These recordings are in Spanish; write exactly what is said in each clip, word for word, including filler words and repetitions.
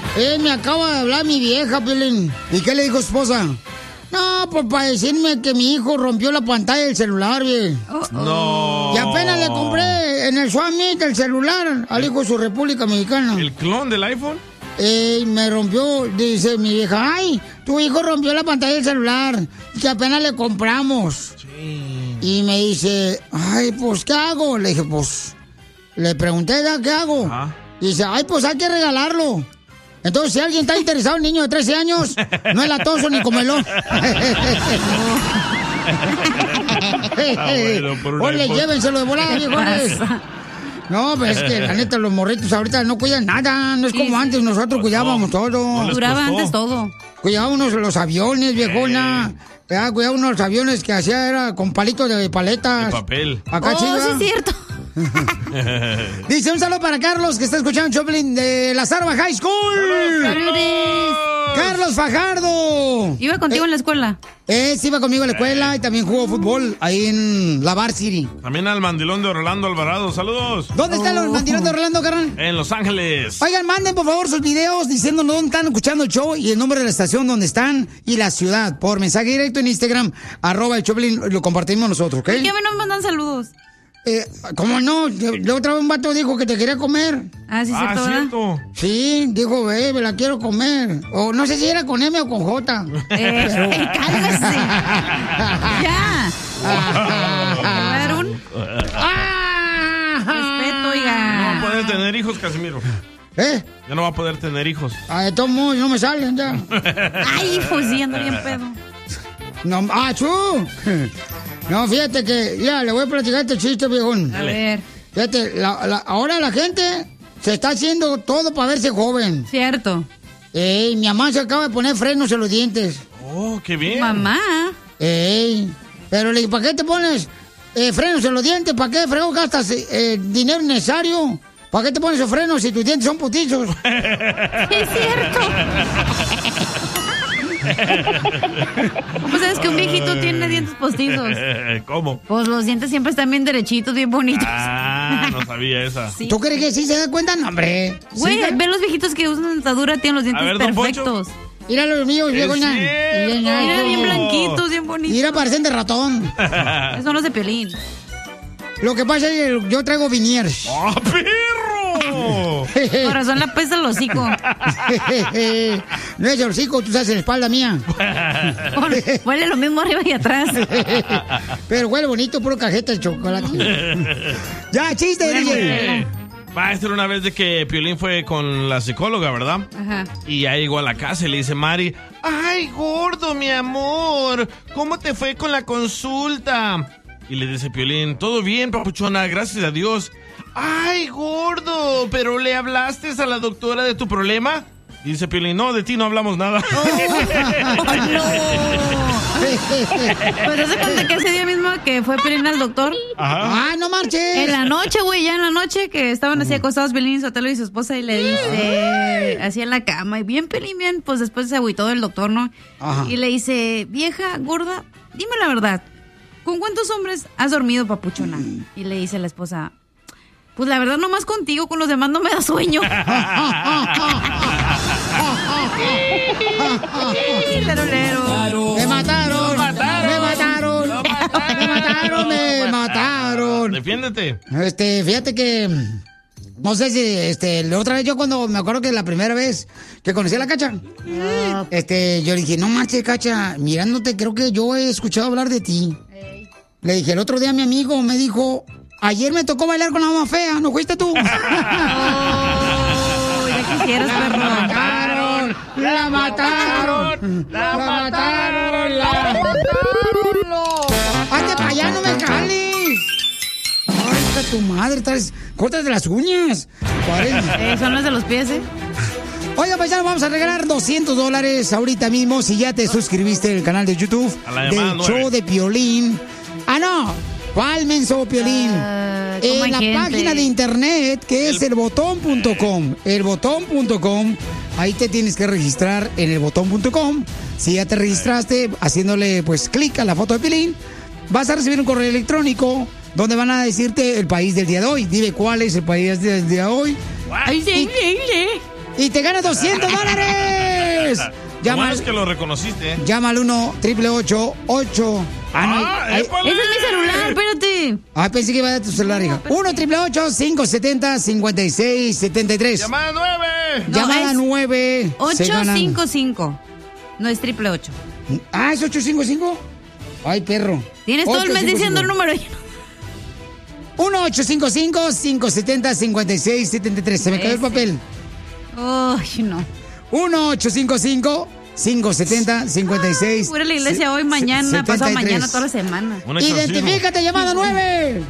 Eh, me acaba de hablar mi vieja, Piolín. ¿Y qué le dijo su esposa? No, pues para decirme que mi hijo rompió la pantalla del celular, bien. Oh, no. Y apenas le compré en el Swamit el celular al hijo de su República Mexicana. ¿El clon del iPhone? Eh, me rompió, dice mi vieja, ay, tu hijo rompió la pantalla del celular, que apenas le compramos. Sí. Y me dice, ay, pues, ¿qué hago? Le dije, pues, le pregunté, ¿qué hago? Ajá. Y dice, ay, pues hay que regalarlo. Entonces, si alguien está interesado en un niño de trece años, no es latoso ni comelón. Oye, llévenselo de volada, viejones. No, pues es que la neta, los morritos ahorita no cuidan nada. No es como antes, nosotros cuidábamos todo. No duraba antes todo. Cuidábamos los aviones, viejona. Eh. Cuidábamos los aviones que hacía era con palitos de paletas. De papel. Acá, oh, chica. sí es cierto. Dice un saludo para Carlos, que está escuchando Choplin de La Zarba High School. ¡Saludos! Carlos Fajardo. ¿Iba contigo eh, en la escuela? Eh, sí, iba conmigo a la escuela y también jugó fútbol ahí en la Bar City. También al mandilón de Orlando Alvarado, saludos. ¿Dónde está el mandilón de Orlando, carnal? En Los Ángeles. Oigan, manden por favor sus videos diciéndonos dónde están escuchando el show y el nombre de la estación donde están y la ciudad. Por mensaje directo en Instagram, arroba el Choplin, lo compartimos nosotros, ¿ok? ¿Por qué a mí no me mandan saludos? Eh, ¿Cómo no? La otra vez un vato dijo que te quería comer. Ah, sí, ah, cierto, cierto. Sí, dijo, eh, me la quiero comer. O no sé si era con M o con J. Eh, Pero... eh cálmese. Ya. ¿Te va a dar un? Respeto, oiga. No va a poder tener hijos, Casimiro. ¿Eh? Ya no va a poder tener hijos. Ah, de todos modos, no me salen ya. Ay, hijo, sí, ando bien pedo. No, ¡ah, chu! No, fíjate que, ya, le voy a platicar este chiste, viejón. A ver. Fíjate, la, la, ahora la gente se está haciendo todo para verse joven. Cierto. Ey, mi mamá se acaba de poner frenos en los dientes. Oh, qué bien. Mamá. Ey, pero le dije, ¿para qué te pones eh, frenos en los dientes? ¿Para qué fregos gastas eh, dinero innecesario? ¿Para qué te pones esos frenos si tus dientes son putizos? Es cierto. ¿Cómo sabes que un viejito tiene dientes postizos? ¿Cómo? Pues los dientes siempre están bien derechitos, bien bonitos. Ah, no sabía esa. Sí. ¿Tú crees que sí se da cuenta? No, hombre. Güey, ¿Sí? ve los viejitos que usan dentadura, tienen los dientes ver, don perfectos. Mira los míos, viejo. Mira, bien blanquitos, bien bonitos. Mira, parecen de ratón. Esos son los de Piolín. Lo que pasa es que yo traigo Viniers. ¡Oh, perro! Por razón la pesa el hocico. No es el hocico, tú estás en la espalda mía. Huele lo mismo arriba y atrás. Pero huele bonito, puro cajeta de chocolate. Ya, chiste, D J. Va a ser una vez de que Piolín fue con la psicóloga, ¿verdad? Ajá. Y ya llegó a la casa y le dice Mari, ¡ay, gordo, mi amor! ¿Cómo te fue con la consulta? Y le dice Piolín, todo bien, papuchona, gracias a Dios. ¡Ay, gordo! ¿Pero le hablaste a la doctora de tu problema? Y dice Piolín, no, de ti no hablamos nada. Oh, no. Pues hace cuenta que ese día mismo que fue Piolín al doctor. Ajá. ¡Ah, no marches! En la noche, güey, ya en la noche que estaban así acostados Piolín, Sotelo y su esposa y le dice, así en la cama, y bien Piolín, bien, pues después se agüitó el doctor, ¿no? Ajá. Y le dice, vieja, gorda, dime la verdad, ¿con cuántos hombres has dormido, papuchona? Y le dice la esposa, pues la verdad nomás contigo, con los demás no me da sueño. Lero, lero. ¡Me mataron! ¡Me mataron! ¡Me mataron! ¡Me mataron! Defiéndete. Este, fíjate que... No sé si, este, la otra vez yo cuando me acuerdo que la primera vez que conocí a la Cacha, uh. este, yo le dije, no manches, Cacha, mirándote, creo que yo he escuchado hablar de ti. Hey. Le dije, el otro día mi amigo me dijo, ayer me tocó bailar con la mamá fea, ¿no fuiste tú? Oh, ya quisieras, perro. La mataron, la mataron, la mataron, la mataron. ¡Hazte para allá, no me jales! ¡Ay, tu madre! Traes cortas de las uñas. Eh, son las de los pies, ¿eh? Oiga, pues ya vamos a regalar doscientos dólares ahorita mismo si ya te suscribiste al canal de YouTube del show de Piolín. ¡Ah, no! ¿Cuál menso, Piolín? Uh, en la gente? Página de internet que es el botón punto com. el botón punto com. Ahí te tienes que registrar en el botón punto com. Si ya te registraste haciéndole pues clic a la foto de Piolín, vas a recibir un correo electrónico donde van a decirte el país del día de hoy. Dime cuál es el país del día de hoy. Ay, sí, sí, sí. y te ganas doscientos dólares. Llama al, es que lo reconociste. Llama al uno, triple ocho, ocho. Ah, no. Ah, ese es mi celular, espérate. Ah, pensé que iba a dar tu celular, hija. uno, triple ocho, cinco setenta, cincuenta y seis, setenta y tres. Llamada nueve. No, Llamada nueve. ocho cinco cinco. No es triple ocho. Ah, ¿es ocho cinco cinco? Ay, perro. Tienes todo el mes diciendo el número. uno ocho cinco cinco, cinco setenta, cincuenta y seis, setenta y tres. Se me cayó el papel. Ay, no. uno ocho cinco cinco, cinco setenta, cincuenta y seis. Voy a la iglesia hoy, mañana, pasado mañana, toda la semana. Identifícate, llamada nueve.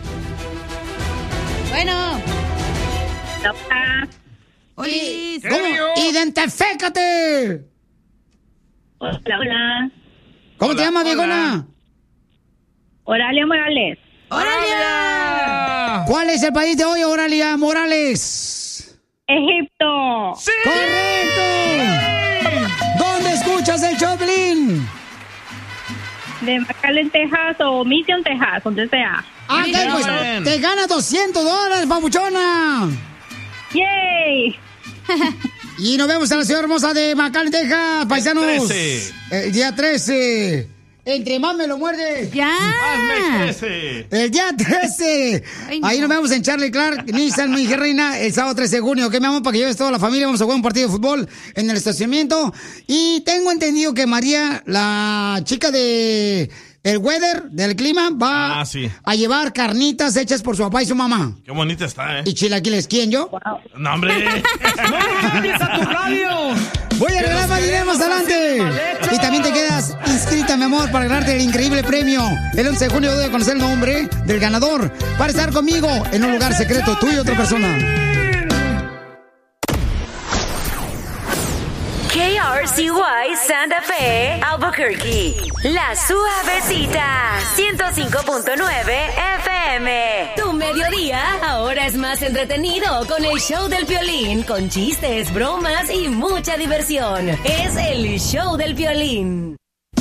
Bueno. Hola. Olis. ¿Cómo? Identifícate. Hola, hola. ¿Cómo hola, te llamas, hola. viejona? Oralia Morales. ¡Oralia! ¿Cuál es el país de hoy, Oralia Morales? Egipto. ¡Sí! ¡Correcto! ¿Dónde escuchas el Choplin? De McAllen, Texas o Mission, Texas, donde sea. Ah, ¿qué? Pues te ganas doscientos dólares, papuchona. ¡Yay! Y nos vemos en la ciudad hermosa de McAllen, Texas, paisanos. El trece. El día trece. Entre más me lo muerde. ¡Ya! Más me crece. El día trece. Ay, no. Ahí nos vemos en Charlie Clark, Nissan, mi hija reina, el sábado trece de junio. ¿Qué, mi amor? Para que lleves toda la familia. Vamos a jugar un partido de fútbol en el estacionamiento. Y tengo entendido que María, la chica de el weather, del clima, va ah, sí. a llevar carnitas hechas por su papá y su mamá. Qué bonita está, ¿eh? Y chilaquiles. ¿Quién, yo? Wow. No, hombre. ¡No cambies a tu radio! Voy a regalar más dinero más adelante. Y también te quedas inscrita, mi amor, para ganarte el increíble premio. El once de junio debe conocer el nombre del ganador para estar conmigo en un lugar secreto, tú y otra persona. K R C Y Santa Fe, Albuquerque. La Suavecita, ciento cinco punto nueve F M. Tu mediodía ahora es más entretenido con el show del Piolín, con chistes, bromas y mucha diversión. Es el show del Piolín.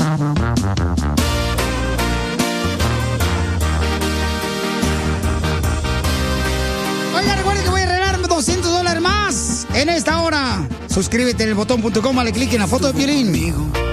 Oiga, recuerden que voy a regalar doscientos dólares más en esta hora. Suscríbete en el botón punto com, dale clic en la foto de Piolín.